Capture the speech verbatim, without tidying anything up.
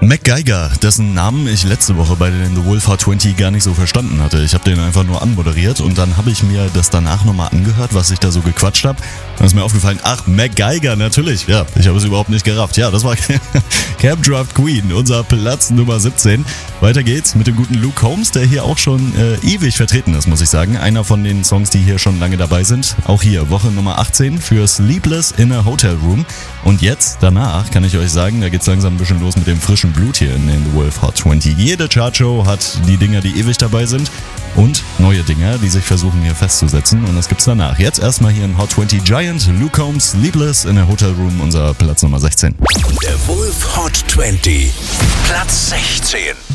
MacGyver, dessen Namen ich letzte Woche bei den The Wolf Hot zwanzig gar nicht so verstanden hatte. Ich habe den einfach nur anmoderiert und dann habe ich mir das danach nochmal angehört, was ich da so gequatscht habe. Dann ist mir aufgefallen, ach, MacGyver, natürlich. Ja, ich habe es überhaupt nicht gerafft. Ja, das war Camp Draft Queen, unser Platz Nummer siebzehn. Weiter geht's mit dem guten Luke Combs, der hier auch schon äh, ewig vertreten ist, muss ich sagen. Einer von den Songs, die hier schon lange dabei sind. Auch hier, Woche Nummer achtzehn für Sleepless in a Hotel Room. Und jetzt, danach, kann ich euch sagen, da geht's langsam ein bisschen los mit dem frischen Blut hier in den The Wolf Hot zwanzig. Jede Chartshow hat die Dinger, die ewig dabei sind und neue Dinger, die sich versuchen hier festzusetzen. Und das gibt's danach. Jetzt erstmal hier ein Hot zwanzig Giant, Luke Combs, Sleepless in a Hotel Room, unser Platz Nummer sechzehn. Der Wolf Hot zwanzig, Platz sechzehn.